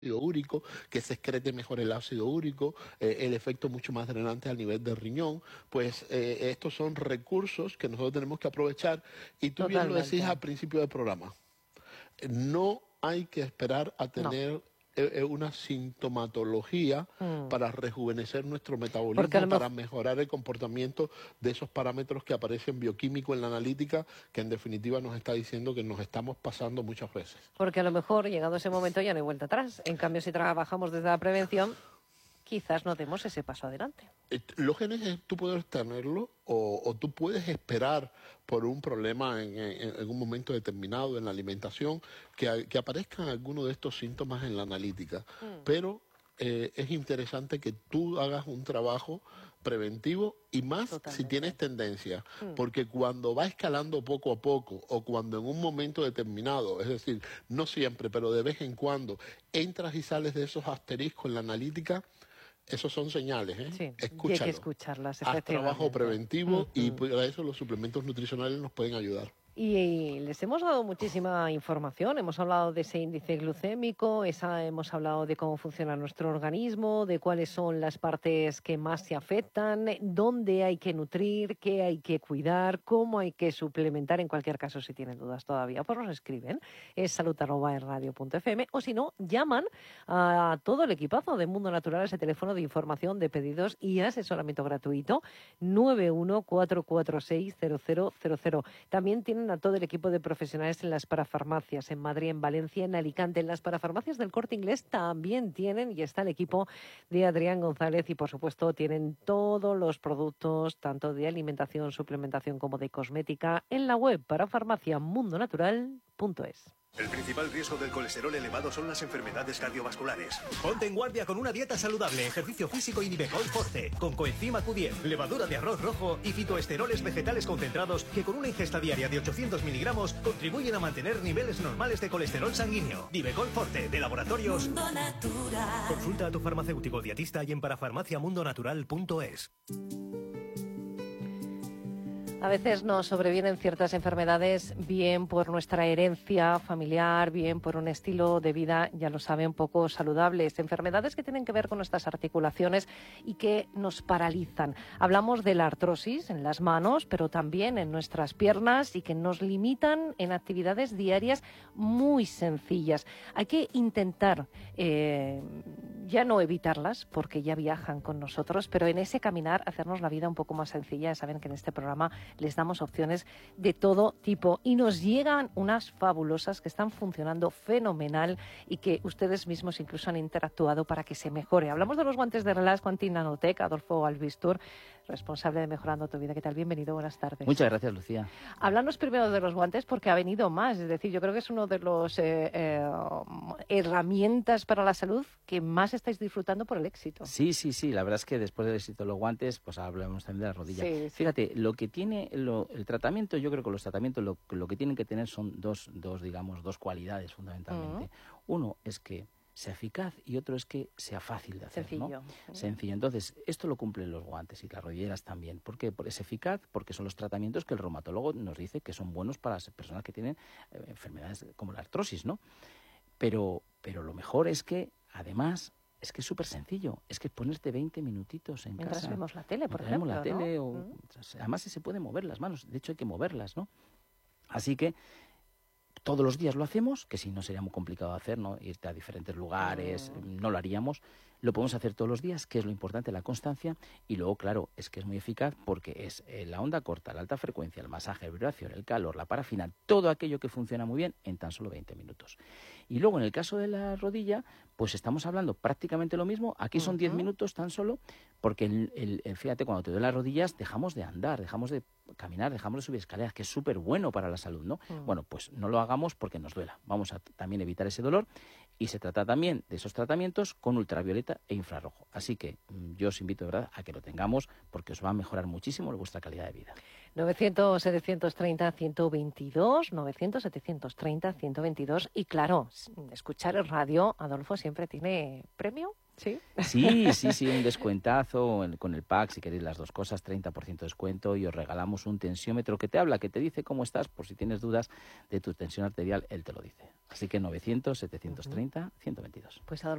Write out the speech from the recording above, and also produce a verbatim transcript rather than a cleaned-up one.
ácido úrico, que se excrete mejor el ácido úrico, eh, el efecto mucho más drenante al nivel del riñón. Pues eh, estos son recursos que nosotros tenemos que aprovechar, y tú bien lo decís al principio del programa. No hay que esperar a tener no. eh, una sintomatología mm. para rejuvenecer nuestro metabolismo, para mejorar el comportamiento de esos parámetros que aparecen bioquímicos en la analítica, que en definitiva nos está diciendo que nos estamos pasando muchas veces. Porque a lo mejor, llegado ese momento, ya no hay vuelta atrás. En cambio, si trabajamos desde la prevención, quizás no demos ese paso adelante. Los genes tú puedes tenerlo o, o tú puedes esperar por un problema en, en, en un momento determinado en la alimentación que, que aparezcan algunos de estos síntomas en la analítica. Mm. Pero eh, es interesante que tú hagas un trabajo preventivo y más Totalmente. Si tienes tendencia, mm. porque cuando va escalando poco a poco o cuando en un momento determinado, es decir, no siempre, pero de vez en cuando, entras y sales de esos asteriscos en la analítica, esos son señales, ¿eh? Sí, Escúchalo. hay que escucharlas, Haz trabajo preventivo mm, y mm. para eso los suplementos nutricionales nos pueden ayudar. Y les hemos dado muchísima información, hemos hablado de ese índice glucémico, esa, hemos hablado de cómo funciona nuestro organismo, de cuáles son las partes que más se afectan, dónde hay que nutrir, qué hay que cuidar, cómo hay que suplementar. En cualquier caso, si tienen dudas todavía, pues nos escriben, es salud arroba es radio punto efe eme, o si no, llaman a todo el equipazo de Mundo Natural, ese teléfono de información, de pedidos y asesoramiento gratuito, nueve uno cuatro cuatro seis cero cero cero cero. También tienen a todo el equipo de profesionales en las parafarmacias, en Madrid, en Valencia, en Alicante. En las parafarmacias del Corte Inglés también tienen, y está el equipo de Adrián González, y por supuesto tienen todos los productos, tanto de alimentación, suplementación como de cosmética, en la web parafarmacia mundo natural punto es. El principal riesgo del colesterol elevado son las enfermedades cardiovasculares. Ponte en guardia con una dieta saludable, ejercicio físico y Nivecol Forte, con coenzima Q diez, levadura de arroz rojo y fitoesteroles vegetales concentrados que con una ingesta diaria de ochocientos miligramos contribuyen a mantener niveles normales de colesterol sanguíneo. Nivecol Forte, de Laboratorios Mundo Natural. Consulta a tu farmacéutico dietista y en parafarmacia mundo natural punto es. A veces nos sobrevienen ciertas enfermedades, bien por nuestra herencia familiar, bien por un estilo de vida, ya lo sabe, un poco saludables. Enfermedades que tienen que ver con nuestras articulaciones y que nos paralizan. Hablamos de la artrosis en las manos, pero también en nuestras piernas, y que nos limitan en actividades diarias muy sencillas. Hay que intentar eh, ya no evitarlas, porque ya viajan con nosotros, pero en ese caminar hacernos la vida un poco más sencilla. Saben que en este programa les damos opciones de todo tipo y nos llegan unas fabulosas que están funcionando fenomenal y que ustedes mismos incluso han interactuado para que se mejore. Hablamos de los guantes de Relax Quantin Nanotech. Adolfo Albistur, responsable de Mejorando tu Vida. ¿Qué tal? Bienvenido, buenas tardes. Muchas gracias, Lucía. Háblanos primero de los guantes, porque ha venido más. Es decir, yo creo que es uno de los eh, eh, herramientas para la salud que más estáis disfrutando por el éxito. Sí, sí, sí. La verdad es que después del éxito de los guantes, pues hablamos también de la rodilla. Sí, sí. Fíjate, lo que tiene lo, el tratamiento, yo creo que los tratamientos lo, lo que tienen que tener son dos, dos digamos, dos cualidades fundamentalmente. Uh-huh. Uno es que sea eficaz y otro es que sea fácil de hacer. Sencillo. ¿no? Sencillo. Entonces, esto lo cumplen los guantes y las rodilleras también. ¿Por qué? Porque es eficaz, porque son los tratamientos que el reumatólogo nos dice que son buenos para las personas que tienen eh, enfermedades como la artrosis, ¿no? Pero, pero lo mejor es que, además, es que es súper sencillo. Es que ponerte veinte minutitos en Mientras casa. Mientras vemos la tele, por ejemplo, ejemplo, la tele, ¿no? o, ¿Mm? Además, se pueden mover las manos. De hecho, hay que moverlas, ¿no? Así que todos los días lo hacemos, que si no sería muy complicado hacer, ¿no? Irte a diferentes lugares, mm. no lo haríamos. Lo podemos hacer todos los días, que es lo importante, la constancia. Y luego, claro, es que es muy eficaz porque es eh, la onda corta, la alta frecuencia, el masaje, la vibración, el calor, la parafina, todo aquello que funciona muy bien en tan solo veinte minutos. Y luego, en el caso de la rodilla, pues estamos hablando prácticamente lo mismo. Aquí son diez uh-huh. minutos tan solo, porque el, el, el, fíjate, cuando te duelen las rodillas, dejamos de andar, dejamos de caminar, dejamos de subir escaleras, que es súper bueno para la salud, ¿no? Uh-huh. Bueno, pues no lo hagamos porque nos duela. Vamos a también evitar ese dolor. Y se trata también de esos tratamientos con ultravioleta e infrarrojo. Así que yo os invito de verdad a que lo tengamos porque os va a mejorar muchísimo vuestra calidad de vida. novecientos, setecientos treinta, ciento veintidós, novecientos, setecientos treinta, ciento veintidós. Y claro, escuchar el radio, Adolfo, siempre tiene premio, ¿sí? Sí, sí, sí, un descuentazo con el pack, si queréis las dos cosas, treinta por ciento de descuento, y os regalamos un tensiómetro que te habla, que te dice cómo estás, por si tienes dudas de tu tensión arterial, él te lo dice. Así que novecientos, setecientos treinta, ciento veintidós. Pues Adolfo,